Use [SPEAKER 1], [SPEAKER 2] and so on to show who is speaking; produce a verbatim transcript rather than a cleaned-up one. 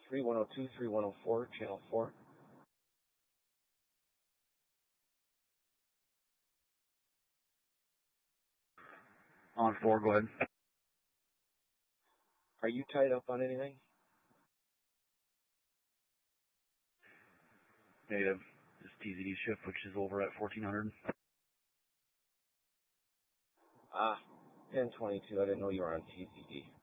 [SPEAKER 1] three one zero two, three one zero four, channel four.
[SPEAKER 2] On four, go ahead.
[SPEAKER 1] Are you tied up on anything?
[SPEAKER 2] Negative. Just T Z D shift, which is over at fourteen hundred.
[SPEAKER 1] Ah, ten twenty-two. I didn't know you were on T Z D.